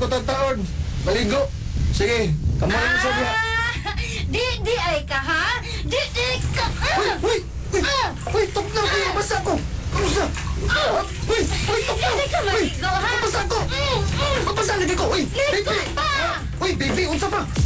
patataon. Maligo. Sige, kamarin mo sa diha. Di ay ka, ha? Di ka. Uy! Tukla kayo! Basa ko! Basa! Uy! Tukla! Di ka maligo, ha? Basa ko! Basa lagi ko! Uy! Ligo Baby! pa! Uy, baby! Unsa pa?